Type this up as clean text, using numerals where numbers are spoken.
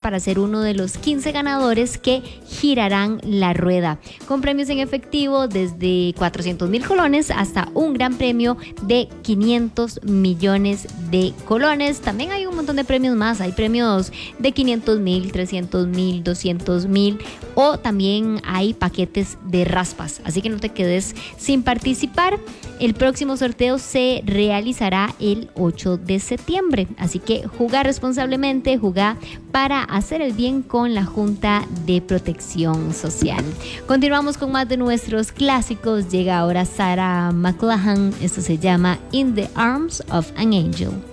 para ser uno de los 15 ganadores que girarán la rueda, con premios en efectivo desde 400,000 colones hasta un gran premio de 500 millones de colones. También hay un montón de premios más, hay premios de 500,000, 300,000, 200,000 o también hay paquetes de raspas, así que no te quedes sin participar. El próximo sorteo se realizará el 8 de septiembre, así que juega responsablemente, juega para hacer el bien con la Junta de Protección Social. Continuamos con más de nuestros clásicos. Llega ahora Sarah McLachlan, esto se llama In the Arms of an Angel.